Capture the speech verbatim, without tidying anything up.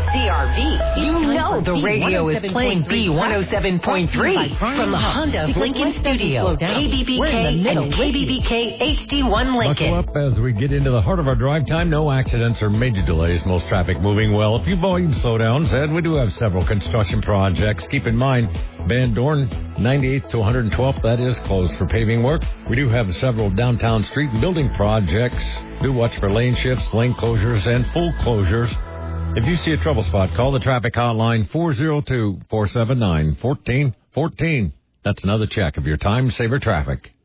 C R V. You know the radio is playing B one oh seven point three from the Honda of Lincoln studio. K B B K and K B B K H D one Lincoln. Buckle up as we get into the heart of our drive time. No accidents or major delays. Most traffic moving well. A few volume slowdowns, and we do have several construction projects. Keep in mind, Van Dorn, ninety-eighth to one hundred twelfth, that is closed for paving work. We do have several downtown street and building projects. Do watch for lane shifts, lane closures, and full closures. If you see a trouble spot, call the traffic hotline four oh two, four seven nine, one four one four. That's another check of your time saver traffic.